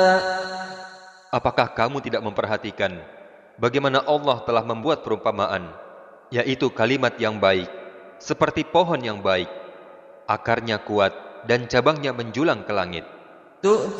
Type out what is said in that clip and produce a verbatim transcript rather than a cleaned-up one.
Apakah kamu tidak memperhatikan bagaimana Allah telah membuat perumpamaan, yaitu kalimat yang baik, seperti pohon yang baik, akarnya kuat dan cabangnya menjulang ke langit.